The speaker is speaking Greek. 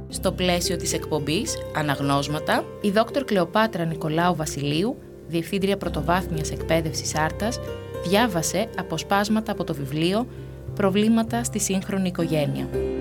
Στο πλαίσιο της εκπομπής «Αναγνώσματα», η Δόκτωρ Κλεοπάτρα Νικολάου Βασιλείου, Διευθύντρια Πρωτοβάθμιας Εκπαίδευσης Άρτας, διάβασε αποσπάσματα από το βιβλίο «Προβλήματα στη σύγχρονη οικογένεια».